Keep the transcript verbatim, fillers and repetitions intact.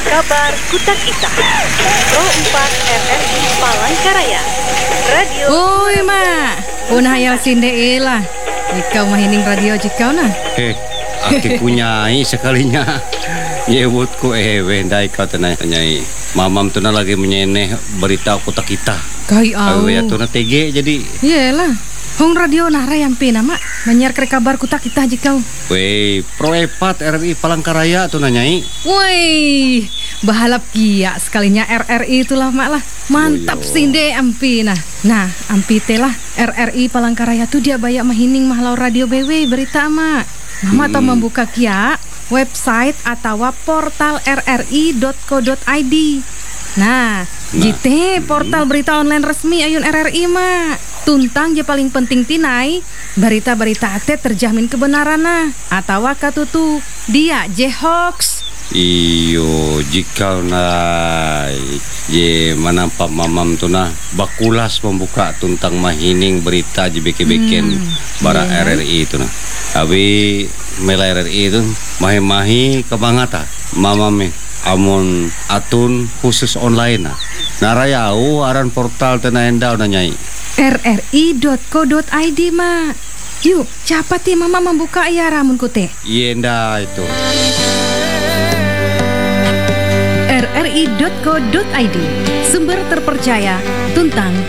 Kabar Kutak Ita Pro empat R R I Palangkaraya Radio. Oi mak, punah hayal sinde ilah. Jikau mahining radio jikau nah. Eh, aki punyai sekalinya. Yewutku eh wendai kau tenai nyai. Mamam tuna lagi menyeneh berita Kutak Ita. Kai au. Awe tuna T G jadi. Iyalah. Hong radio nara yang pina mak menyiar ke kabar Kutak Ita jikau. Wei, Pro empat R R I Palangkaraya tuna nyai. Woi, bahalap kia sekalinya R R I itulah mak lah. Mantap Oh, yo. sinde ampi nah. Nah, ampi telah R R I Palangkaraya tuh dia bayak mahining mahlau radio B W berita mak. Mama tau membuka kia website atau portal r r i dot co dot i d. Nah, Nah, jite portal berita online resmi ayun R R I mak. Tuntang je paling penting tinai berita-berita ate terjamin kebenaran nah atau katutu dia je hoax. Iyo, jika nai ye manampak mamam tuna bakulas membuka tuntang mahining berita je beke-beken Hmm, bara iya. R R I itu nah. Abi mela R R I itu mahi-mahi kebangata mamame amun atun khusus online nah. Narayau aran portal tena endau na nyai. r r i dot co dot i d mak. Yuk, cepat ya mama membuka ya ramun kute. Yenda itu. r r i dot co dot i d, sumber terpercaya tentang